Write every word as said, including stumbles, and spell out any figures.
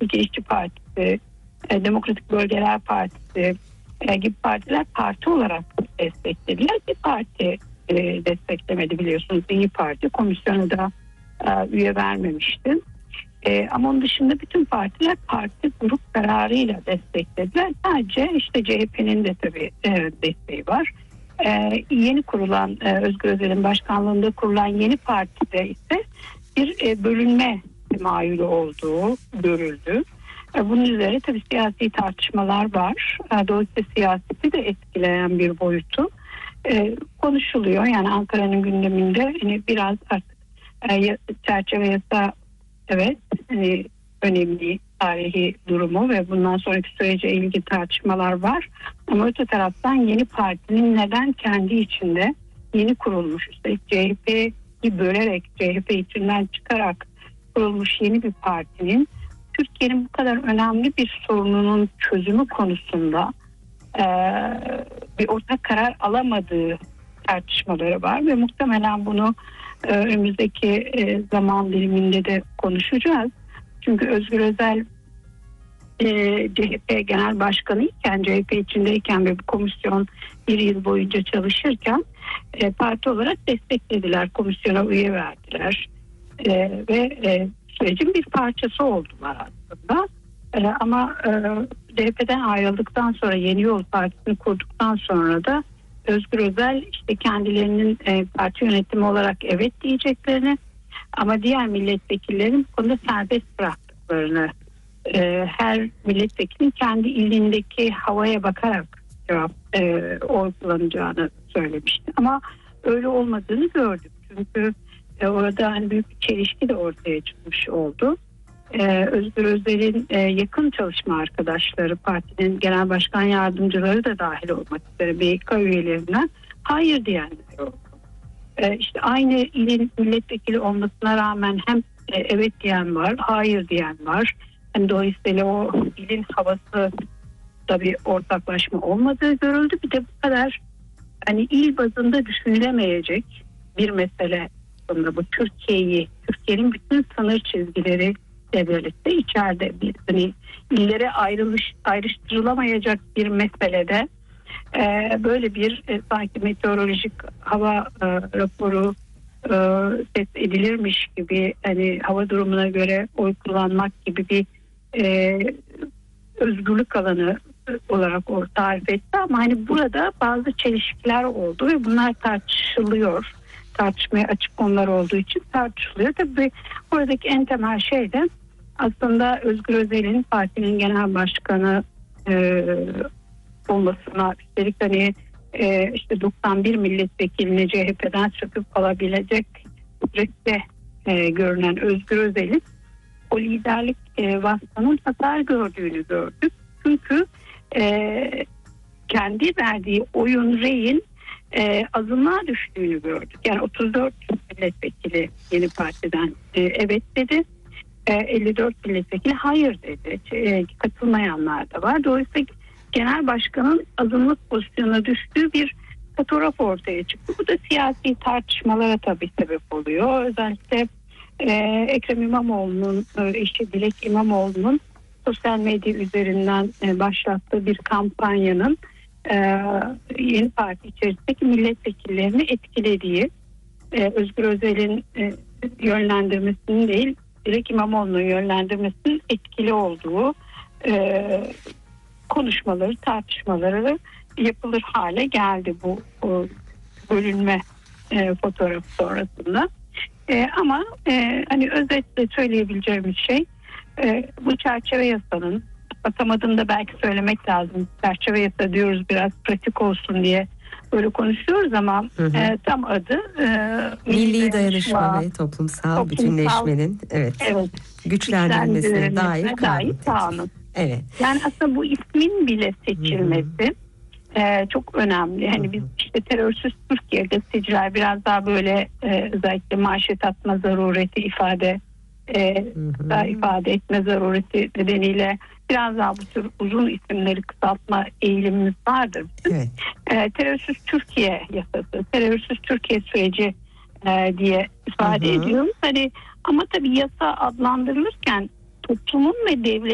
Türkiye İşçi Partisi, e, Demokratik Bölgeler Partisi e, gibi partiler parti olarak desteklediler. Bir parti e, desteklemedi biliyorsunuz. İYİ Parti komisyonu da e, üye vermemişti. E, ama onun dışında bütün partiler parti grup kararıyla desteklediler. Sadece işte C H P'nin de tabii e, desteği var. E, yeni kurulan e, Özgür Özel'in başkanlığında kurulan yeni partide ise bir e, bölünme temayülü olduğu görüldü. E, bunun üzerine tabii siyasi tartışmalar var. E, dolayısıyla siyaseti de etkileyen bir boyutu e, konuşuluyor. Yani Ankara'nın gündeminde hani biraz artık e, çerçeve yasa evet e, önemli tarihi durumu ve bundan sonraki sürece ilgili tartışmalar var. Ama öte taraftan yeni partinin neden kendi içinde yeni kurulmuş, üstelik C H P'yi bölerek, C H P içinden çıkarak kurulmuş yeni bir partinin Türkiye'nin bu kadar önemli bir sorununun çözümü konusunda e, bir ortak karar alamadığı tartışmaları var ve muhtemelen bunu e, önümüzdeki e, zaman diliminde de konuşacağız. Çünkü Özgür Özel e, C H P Genel Başkanı iken, C H P içindeyken ve bu komisyon bir yıl boyunca çalışırken e, parti olarak desteklediler, komisyona üye verdiler e, ve e, sürecin bir parçası oldular aslında. E, ama e, C H P'den ayrıldıktan sonra, Yeni Yol Partisi'ni kurduktan sonra da Özgür Özel işte kendilerinin e, parti yönetimi olarak evet diyeceklerini ama diğer milletvekillerinin bu konuda serbest bıraktıklarını, e, her milletvekilinin kendi ilindeki havaya bakarak cevap e, oy kullanacağını söylemişti. Ama öyle olmadığını gördük. Çünkü e, orada hani büyük bir çelişki de ortaya çıkmış oldu. Ee, Özgür Özel'in e, yakın çalışma arkadaşları, partinin genel başkan yardımcıları da dahil olmak üzere B K üyelerinden hayır diyenler oldu. Ee, işte aynı ilin milletvekili olmasına rağmen hem e, evet diyen var, hayır diyen var. Yani dolayısıyla o ilin havası da bir ortaklaşma olmadığı görüldü. Bir de bu kadar hani il bazında düşünülemeyecek bir mesele aslında bu. Türkiye'yi, Türkiye'nin bütün sınır çizgileri birlikte içeride bir hani illere ayrılış ayrıştırılamayacak bir meselede e, böyle bir e, sanki meteorolojik hava e, raporu e, ses edilirmiş gibi hani hava durumuna göre oy kullanmak gibi bir e, özgürlük alanı olarak o tarif etti ama hani burada bazı çelişkiler oldu ve bunlar tartışılıyor. Tartışmaya açık konular olduğu için tartışılıyor. Tabii oradaki en temel şey de aslında Özgür Özel'in partinin genel başkanı e, olmasına, üstelik hani e, işte doksan bir milletvekilini C H P'den söküp alabilecek kudrette e, görünen Özgür Özel'in o liderlik e, vasfının hasar gördüğünü gördük. Çünkü e, kendi verdiği oyun reyin e, azınlığa düştüğünü gördük. Yani otuz dört milletvekili yeni partiden e, evet dedi. elli dört milletvekili hayır dedi. Katılmayanlar da var. Dolayısıyla genel başkanın azınlık pozisyonuna düştüğü bir fotoğraf ortaya çıktı. Bu da siyasi tartışmalara tabii sebep oluyor. Özellikle e, Ekrem İmamoğlu'nun eşi Dilek İmamoğlu'nun sosyal medya üzerinden e, başlattığı bir kampanyanın e, yeni parti içerisindeki milletvekillerini etkilediği, e, Özgür Özel'in e, yönlendirmesinin değil, Dilek İmamoğlu'nun yönlendirmesinin etkili olduğu e, konuşmaları, tartışmaları yapılır hale geldi bu o, bölünme e, fotoğrafı sonrasında. E, ama e, hani özetle söyleyebileceğimiz şey e, bu çerçeve yasanın, atamadım da belki söylemek lazım. Çerçeve yasa diyoruz biraz pratik olsun diye böyle konuşuyoruz ama hı hı. E, tam adı e, Milli Dayanışma ve Toplumsal, toplumsal Bütünleşmenin evet, evet, güçlendirilmesine dair kanun. kanun. Evet. Yani aslında bu ismin bile seçilmesi e, çok önemli. Hani biz işte terörsüz Türkiye, gazeteciler biraz daha böyle e, özellikle manşet atma zarureti ifade e, daha ifade etme zarureti nedeniyle biraz daha bu tür uzun isimleri kısaltma eğilimimiz vardır. Evet. E, terörsüz Türkiye yasası, terörsüz Türkiye süreci e, diye ifade hı hı. ediyoruz. Hani ama tabii yasa adlandırılırken toplumun ve devlet